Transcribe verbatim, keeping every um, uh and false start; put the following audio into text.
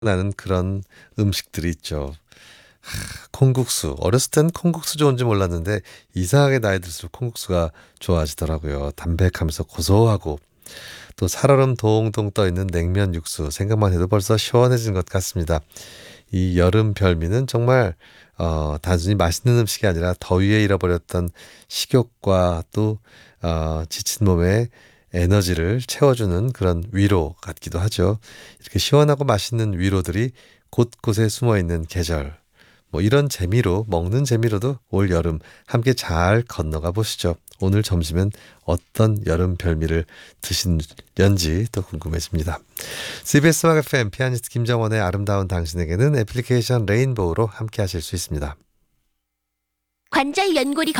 나는 그런 음식들이 있죠. 콩국수. 어렸을 땐 콩국수 좋은지 몰랐는데 이상하게 나이 들수록 콩국수가 좋아지더라고요. 담백하면서 고소하고 또 살얼음 동동 떠 있는 냉면 육수 생각만 해도 벌써 시원해진 것 같습니다. 이 여름 별미는 정말 어, 단순히 맛있는 음식이 아니라 더위에 잃어버렸던 식욕과 또 어, 지친 몸에 에너지를 채워주는 그런 위로 같기도 하죠. 이렇게 시원하고 맛있는 위로들이 곳곳에 숨어 있는 계절. 뭐 이런 재미로 먹는 재미로도 올 여름 함께 잘 건너가 보시죠. 오늘 점심엔 어떤 여름 별미를 드시는지 또 궁금해집니다. 씨비에스 음악 에프엠 피아니스트 김정원의 아름다운 당신에게는 애플리케이션 레인보우로 함께 하실 수 있습니다. 관절 연골이